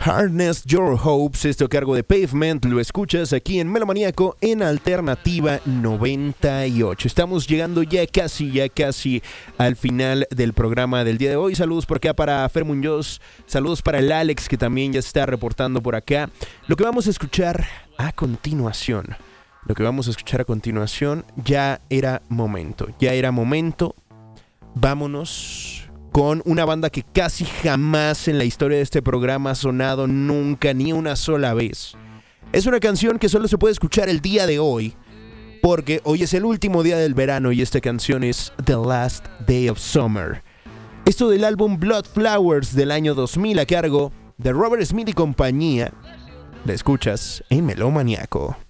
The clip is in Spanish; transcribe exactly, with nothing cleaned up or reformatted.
Harness Your Hopes, esto a cargo de Pavement, lo escuchas aquí en Melomaniaco en Alternativa noventa y ocho. Estamos llegando ya casi, ya casi al final del programa del día de hoy. Saludos por acá para Fer Muñoz, saludos para el Alex que también ya está reportando por acá. Lo que vamos a escuchar a continuación, lo que vamos a escuchar a continuación ya era momento, ya era momento. Vámonos con una banda que casi jamás en la historia de este programa ha sonado nunca, ni una sola vez. Es una canción que solo se puede escuchar el día de hoy, porque hoy es el último día del verano y esta canción es The Last Day of Summer. Esto del álbum Blood Flowers del año dos mil a cargo de Robert Smith y compañía. La escuchas en Melomaniaco.